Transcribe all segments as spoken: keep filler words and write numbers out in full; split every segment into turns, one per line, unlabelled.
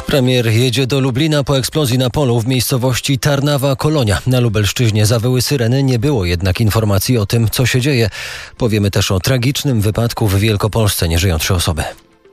Premier jedzie do Lublina po eksplozji na polu w miejscowości Tarnawa-Kolonia. Na Lubelszczyźnie zawyły syreny, nie było jednak informacji o tym, co się dzieje. Powiemy też o tragicznym wypadku w Wielkopolsce. Nie żyją trzy osoby.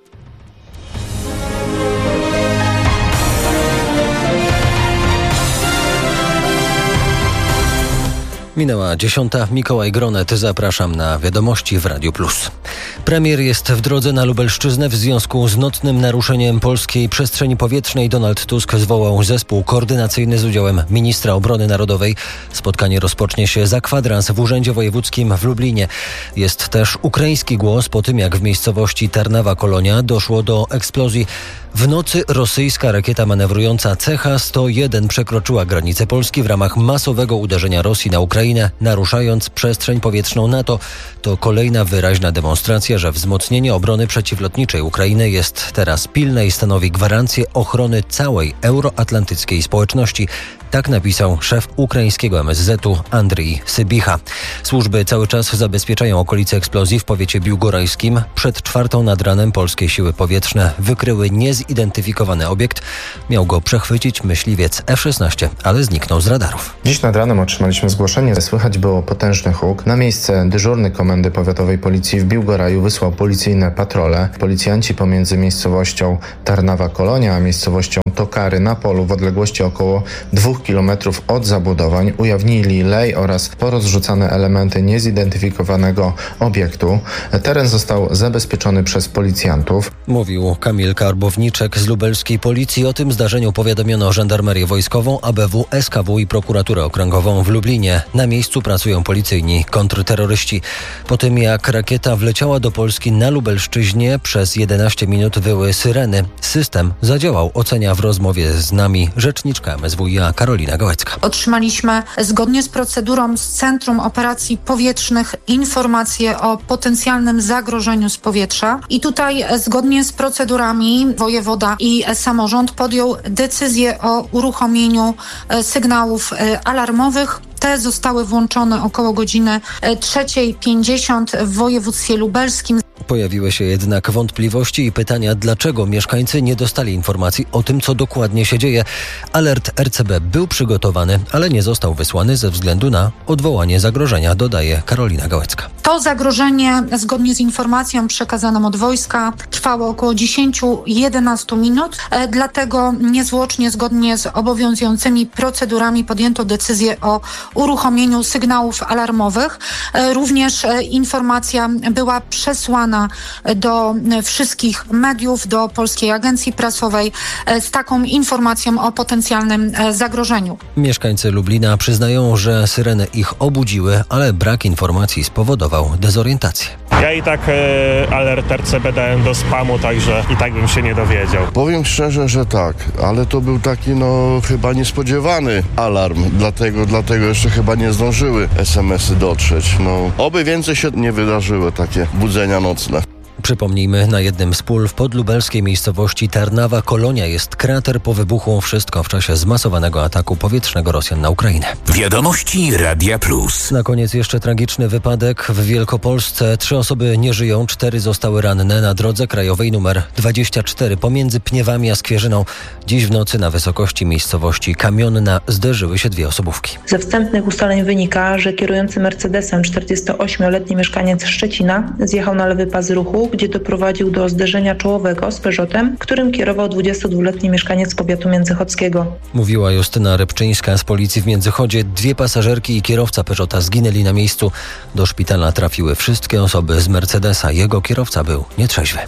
Minęła dziesiąta. Mikołaj Gronet. Zapraszam na wiadomości w Radiu Plus. Premier jest w drodze na Lubelszczyznę w związku z nocnym naruszeniem polskiej przestrzeni powietrznej. Donald Tusk zwołał zespół koordynacyjny z udziałem ministra obrony narodowej. Spotkanie rozpocznie się za kwadrans w Urzędzie Wojewódzkim w Lublinie. Jest też ukraiński głos po tym, jak w miejscowości Tarnawa-Kolonia doszło do eksplozji. W nocy rosyjska rakieta manewrująca C H sto jeden przekroczyła granicę Polski w ramach masowego uderzenia Rosji na Ukrainę, naruszając przestrzeń powietrzną NATO. To kolejna wyraźna demonstracja, że wzmocnienie obrony przeciwlotniczej Ukrainy jest teraz pilne i stanowi gwarancję ochrony całej euroatlantyckiej społeczności. Tak napisał szef ukraińskiego M S Z-u Andrii Sybicha. Służby cały czas zabezpieczają okolice eksplozji w powiecie biłgorajskim. Przed czwartą nad ranem polskie siły powietrzne wykryły niezidentyfikowany obiekt. Miał go przechwycić myśliwiec F szesnaście, ale zniknął z radarów.
Dziś nad ranem otrzymaliśmy zgłoszenie. Słychać było potężny huk. Na miejsce dyżurny Komendy Powiatowej Policji w Biłgoraju wysłał policyjne patrole. Policjanci pomiędzy miejscowością Tarnawa-Kolonia a miejscowością Tokary na polu w odległości około dwóch kilometrów od zabudowań ujawnili lej oraz porozrzucane elementy niezidentyfikowanego obiektu. Teren został zabezpieczony przez policjantów.
Mówił Kamil Karbowniczek z lubelskiej policji. O tym zdarzeniu powiadomiono Żandarmerię Wojskową, A B W, S K W i Prokuraturę Okręgową w Lublinie. Na miejscu pracują policyjni kontrterroryści. Po tym jak rakieta wleciała do Polski na Lubelszczyźnie, przez jedenaście minut wyły syreny. System zadziałał, ocenia w rozmowie z nami rzeczniczka M S W i A Karolina Gałecka.
Otrzymaliśmy zgodnie z procedurą z Centrum Operacji Powietrznych informacje o potencjalnym zagrożeniu z powietrza i tutaj zgodnie z procedurami wojewoda i samorząd podjął decyzję o uruchomieniu sygnałów alarmowych. Te zostały włączone około godziny trzecia pięćdziesiąt w województwie lubelskim.
Pojawiły się jednak wątpliwości i pytania, dlaczego mieszkańcy nie dostali informacji o tym, co dokładnie się dzieje. Alert R C B był przygotowany, ale nie został wysłany ze względu na odwołanie zagrożenia, dodaje Karolina Gałecka.
To zagrożenie, zgodnie z informacją przekazaną od wojska, trwało około dziesięć do jedenastu minut, dlatego niezwłocznie, zgodnie z obowiązującymi procedurami podjęto decyzję o uruchomieniu sygnałów alarmowych. Również informacja była przesłana do wszystkich mediów, do Polskiej Agencji Prasowej z taką informacją o potencjalnym zagrożeniu.
Mieszkańcy Lublina przyznają, że syreny ich obudziły, ale brak informacji spowodował dezorientację.
Ja i tak e, alert R C B dałem do spamu, także i tak bym się nie dowiedział.
Powiem szczerze, że tak, ale to był taki no chyba niespodziewany alarm, dlatego, dlatego jeszcze chyba nie zdążyły es em esy dotrzeć. No, oby więcej się nie wydarzyło takie budzenia nocne.
Przypomnijmy, na jednym z pól w podlubelskiej miejscowości Tarnawa-Kolonia jest krater po wybuchu. Wszystko w czasie zmasowanego ataku powietrznego Rosjan na Ukrainę.
Wiadomości Radia Plus.
Na koniec jeszcze tragiczny wypadek w Wielkopolsce. Trzy osoby nie żyją, cztery zostały ranne na drodze krajowej numer dwadzieścia cztery pomiędzy Pniewami a Skwierzyną. Dziś w nocy na wysokości miejscowości Kamionna zderzyły się dwie osobówki.
Ze wstępnych ustaleń wynika, że kierujący Mercedesem czterdziestoośmioletni mieszkaniec Szczecina zjechał na lewy pas ruchu, gdzie doprowadził do zderzenia czołowego z Peugeotem, którym kierował dwudziestodwuletni mieszkaniec powiatu międzychodzkiego. Mówiła
Justyna Rybczyńska z policji w Międzychodzie. Dwie pasażerki i kierowca Peugeota zginęli na miejscu. Do szpitala trafiły wszystkie osoby z Mercedesa. Jego kierowca był nietrzeźwy.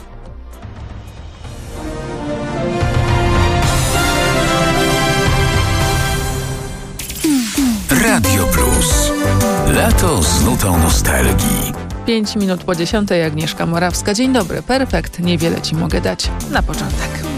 Radio Plus. Lato z nutą nostalgii.
Pięć minut po dziesiątej, Agnieszka Morawska. Dzień dobry, perfekt. Niewiele Ci mogę dać na początek.